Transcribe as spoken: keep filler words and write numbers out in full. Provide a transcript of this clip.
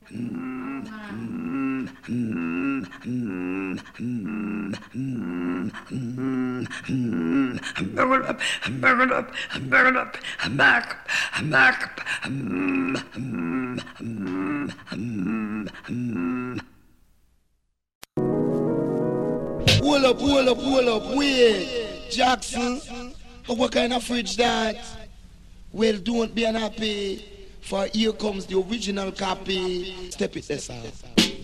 burn up, burn up, burn up, back, back. Hold up, hold up, hold up, wait, Jackson. What kind of fridge that? Well, don't be unhappy, for here comes the original copy. Step it, this out.